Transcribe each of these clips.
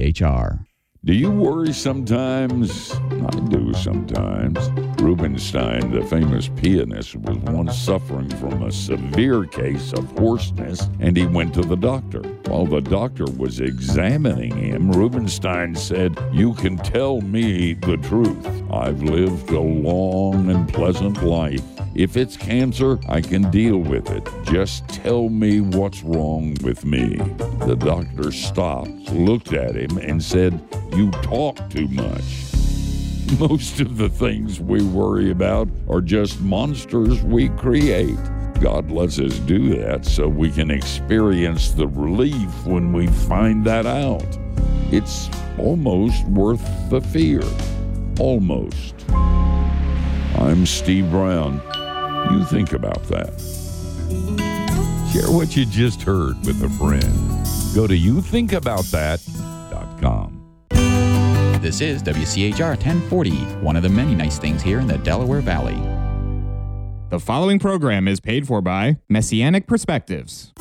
WCHR. Do you worry sometimes? I do sometimes. Rubinstein, the famous pianist, was once suffering from a severe case of hoarseness, and he went to the doctor. While the doctor was examining him, Rubinstein said, "You can tell me the truth. I've lived a long and pleasant life. If it's cancer, I can deal with it. Just tell me what's wrong with me." The doctor stopped, looked at him, and said, "You talk too much." Most of the things we worry about are just monsters we create. God lets us do that so we can experience the relief when we find that out. It's almost worth the fear. Almost. I'm Steve Brown. You think about that. Share what you just heard with a friend. Go to youthinkaboutthat.com. This is WCHR 1040, one of the many nice things here in the Delaware Valley. The following program is paid for by Messianic Perspectives.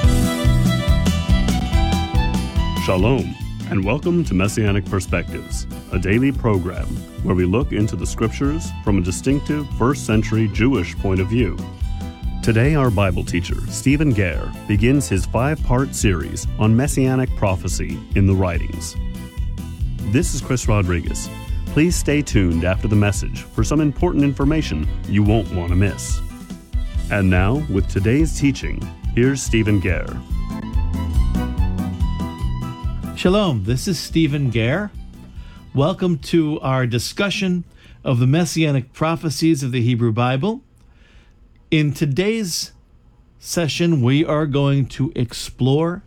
Shalom, and welcome to Messianic Perspectives, a daily program where we look into the scriptures from a distinctive first-century Jewish point of view. Today, our Bible teacher, Stephen Gare, begins his 5-part series on Messianic prophecy in the writings. This is Chris Rodriguez. Please stay tuned after the message for some important information you won't want to miss. And now, with today's teaching, here's Stephen Gare. Shalom, this is Stephen Gare. Welcome to our discussion of the Messianic prophecies of the Hebrew Bible. In today's session, we are going to explore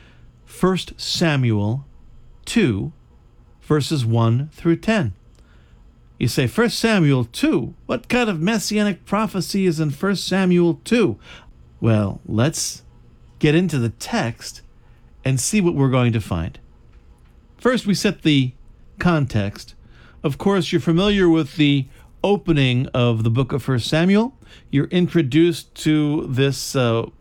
1 Samuel 2, verses 1 through 10. You say, 1 Samuel 2? What kind of Messianic prophecy is in 1 Samuel 2? Well, let's get into the text and see what we're going to find. First, we set the context. Of course, you're familiar with the opening of the book of 1 Samuel. You're introduced to this fellow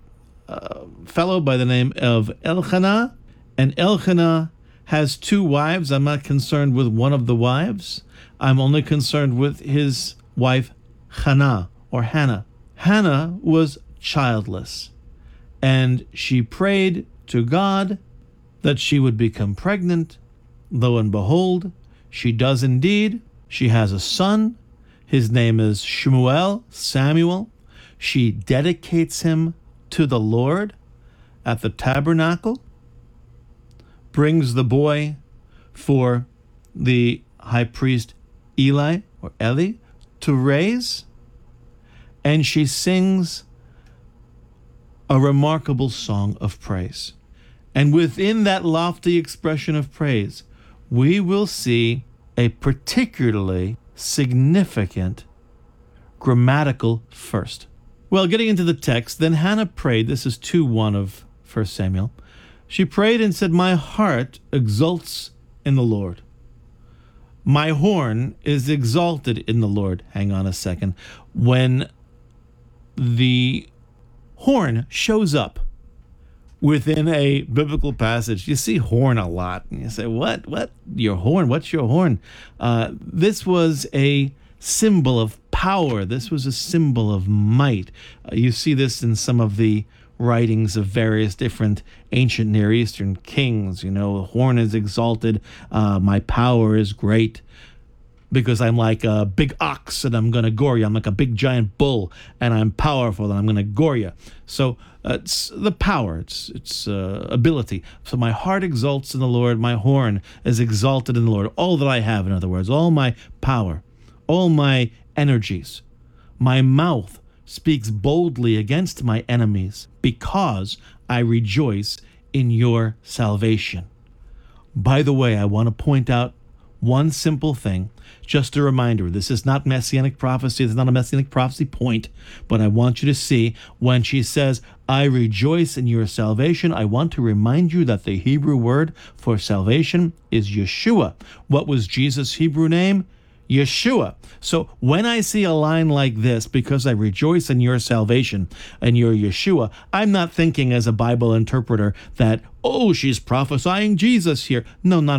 by the name of Elkanah, and Elkanah has 2 wives. I'm not concerned with one of the wives. I'm only concerned with his wife, Hannah, or Hannah. Hannah was childless, and she prayed to God that she would become pregnant. Lo and behold, she does indeed. She has a son. His name is Shmuel, Samuel. She dedicates him to the Lord at the tabernacle, brings the boy for the high priest Eli, or Eli, to raise, and she sings a remarkable song of praise. And within that lofty expression of praise, we will see a particularly significant grammatical first. Well, getting into the text, then Hannah prayed. This is 2:1 of 1 Samuel. She prayed and said, "My heart exults in the Lord. My horn is exalted in the Lord." Hang on a second. When the horn shows up within a biblical passage, you see horn a lot. And you say, what? Your horn? What's your horn? This was a symbol of power. This was a symbol of might. You see this in some of the writings of various different ancient Near Eastern kings. You know, the horn is exalted. My power is great because I'm like a big ox and I'm going to gore you. I'm like a big giant bull and I'm powerful and I'm going to gore you. So it's the power, it's ability. So my heart exalts in the Lord. My horn is exalted in the Lord. All that I have, in other words, all my power, all my energies. My mouth speaks boldly against my enemies because I rejoice in your salvation. By the way, I want to point out one simple thing. Just a reminder, this is not Messianic prophecy. It's not a Messianic prophecy point, but I want you to see when she says, I rejoice in your salvation, I want to remind you that the Hebrew word for salvation is Yeshua. What was Jesus' Hebrew name? Yeshua. So when I see a line like this, because I rejoice in your salvation and your Yeshua, I'm not thinking as a Bible interpreter that, oh, she's prophesying Jesus here. No, not